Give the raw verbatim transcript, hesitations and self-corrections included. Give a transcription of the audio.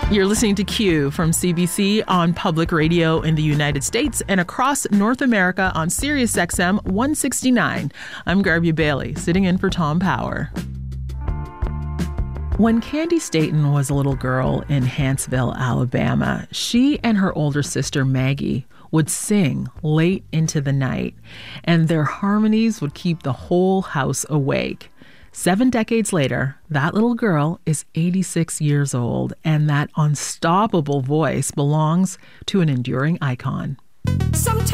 You're listening to Q from C B C on public radio in the United States and across North America on Sirius X M one sixty-nine. I'm Garvey Bailey, sitting in for Tom Power. When Candy Staton was a little girl in Hanceville, Alabama, she and her older sister Maggie would sing late into the night, and their harmonies would keep the whole house awake. Seven decades later, that little girl is eighty-six years old, and that unstoppable voice belongs to an enduring icon. Sometimes